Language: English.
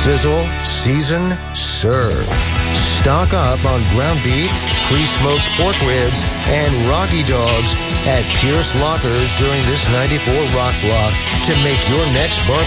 Sizzle, season, serve. Stock up on ground beef, pre-smoked pork ribs, and Rocky Dogs at Pierce Lockers during this 94 Rock Block to make your next barbecue